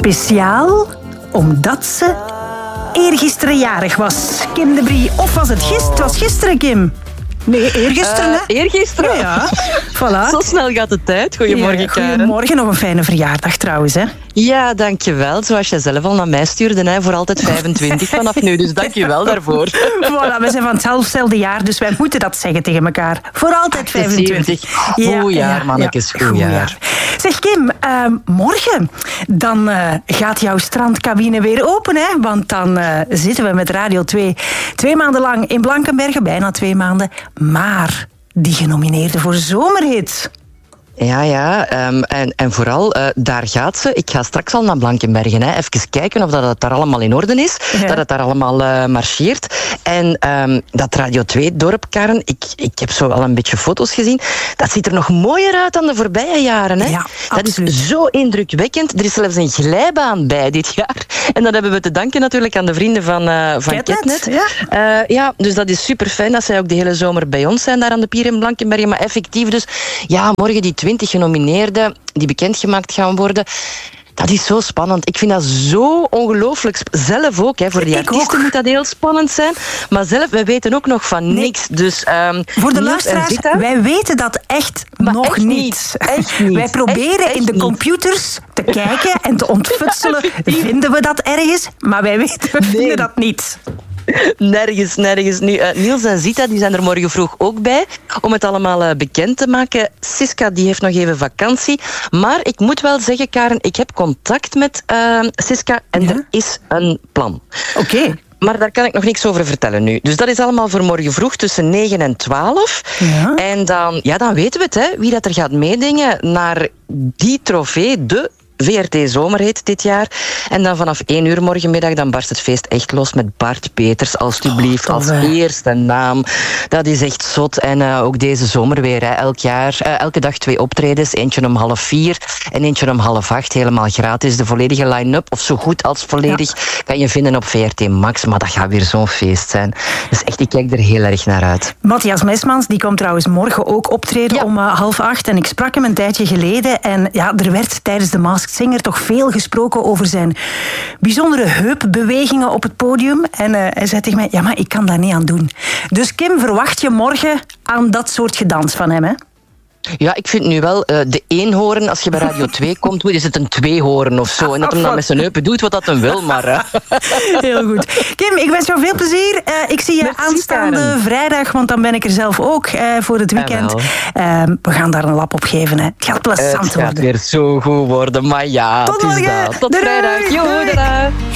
Speciaal omdat ze eergisteren jarig was. Kim de Brie. Of was het gisteren? Het was gisteren, Kim. Nee, eergisteren, hè? Eergisteren? Ja, voilà. Zo snel gaat de tijd. Goedemorgen, Karen. Goedemorgen, nog een fijne verjaardag trouwens, hè? Ja, dankjewel. Zoals jij zelf al naar mij stuurde, hè, voor altijd 25 vanaf nu. Dus dankjewel daarvoor. Voilà, we zijn van hetzelfde jaar, dus wij moeten dat zeggen tegen elkaar. Voor altijd 25. Goed jaar, mannetjes. Goed jaar. Zeg Kim, morgen dan gaat jouw strandcabine weer open, hè? Want dan zitten we met Radio 2 2 maanden lang in Blankenberge, bijna 2 maanden. Maar die genomineerde voor zomerhit. Ja, en vooral, daar gaat ze. Ik ga straks al naar Blankenbergen. Hè. Even kijken of dat daar allemaal in orde is. Ja. Dat het daar allemaal marcheert. En dat Radio 2-dorp, Karen, ik heb zo al een beetje foto's gezien. Dat ziet er nog mooier uit dan de voorbije jaren. Hè. Ja, dat is zo indrukwekkend. Er is zelfs een glijbaan bij dit jaar. En dat hebben we te danken natuurlijk aan de vrienden van Ketnet. Ja, dus dat is super fijn dat zij ook de hele zomer bij ons zijn daar aan de pier in Blankenbergen. Maar effectief dus, ja, morgen die 20 genomineerden die bekendgemaakt gaan worden. Dat is zo spannend. Ik vind dat zo ongelooflijk. Zelf ook, hè. Voor die artiesten moet dat heel spannend zijn. Maar zelf, wij weten ook nog van niks. Dus, voor de luisteraars, wij weten dat echt nog echt niet. Echt niet. Wij proberen echt in de niet. computers te kijken en te ontfutselen. Vinden we dat ergens? Maar wij vinden dat niet. Nergens. Nu, Niels en Zita die zijn er morgen vroeg ook bij om het allemaal bekend te maken. Siska die heeft nog even vakantie. Maar ik moet wel zeggen, Karen, ik heb contact met Siska en er is een plan. Oké. Maar daar kan ik nog niks over vertellen nu. Dus dat is allemaal voor morgen vroeg tussen 9 en 12. Ja. En dan weten we het, hè, wie dat er gaat meedingen naar die trofee, de VRT Zomerhit dit jaar. En dan vanaf 1 uur morgenmiddag dan barst het feest echt los met Bart Peters, alstublieft, als eerste naam. Dat is echt zot. En ook deze zomer weer, hè, elke dag 2 optredens. Eentje om 3:30 en eentje om 7:30. Helemaal gratis. De volledige line-up, of zo goed als volledig, kan je vinden op VRT Max. Maar dat gaat weer zo'n feest zijn. Dus echt, ik kijk er heel erg naar uit. Matthias Mesmans, die komt trouwens morgen ook optreden om 7:30. En ik sprak hem een tijdje geleden. En ja, er werd tijdens de Masked Singer toch veel gesproken over zijn bijzondere heupbewegingen op het podium. En hij zei tegen mij, ja, maar ik kan daar niet aan doen. Dus Kim, verwacht je morgen aan dat soort gedans van hem, hè? Ja, ik vind nu wel de eenhoorn, als je bij Radio 2 komt, is het een tweehoorn of zo. En dat hem dan met zijn heupen doet wat dat hem wil, maar... Heel goed. Kim, ik wens jou veel plezier. Ik zie je aanstaande vrijdag, want dan ben ik er zelf ook voor het weekend. We gaan daar een lap op geven. Hè. Het gaat plezant worden. Het gaat weer zo goed worden, maar ja, tot morgen. Tot vrijdag. Jo,